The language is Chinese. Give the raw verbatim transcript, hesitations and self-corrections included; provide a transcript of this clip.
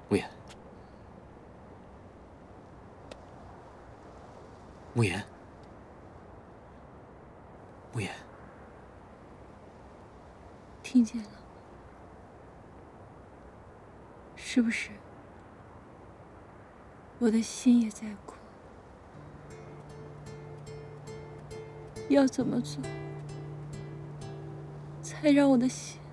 慕言，慕言，慕言， 听见了，是不是？我的心也在哭，要怎么做才让我的心